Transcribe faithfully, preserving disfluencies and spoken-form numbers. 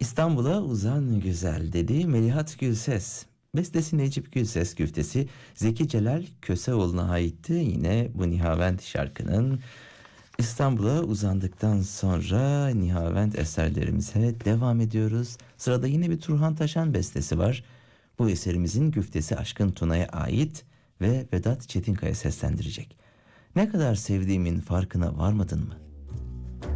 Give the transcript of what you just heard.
İstanbul'a uzan güzel dedi Melihat Gülses. Bestesi Necip Gülses, güftesi Zeki Celal Köseoğlu'na aitti. Yine bu Nihavent şarkının İstanbul'a uzandıktan sonra Nihavent eserlerimize devam ediyoruz. Sırada yine bir Turhan Taşan bestesi var. Bu eserimizin güftesi Aşkın Tuna'ya ait ve Vedat Çetinkaya seslendirecek. Ne kadar sevdiğimin farkına varmadın mı?